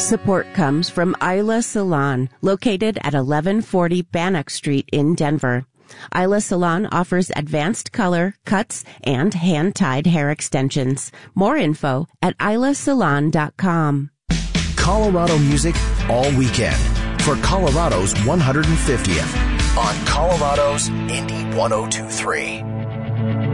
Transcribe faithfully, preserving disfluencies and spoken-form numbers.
Support comes from Isla Salon, located at eleven forty Bannock Street in Denver. Isla Salon offers advanced color, cuts, and hand-tied hair extensions. More info at isla salon dot com. Colorado music all weekend for Colorado's one hundred fiftieth on Colorado's Indie one oh two three.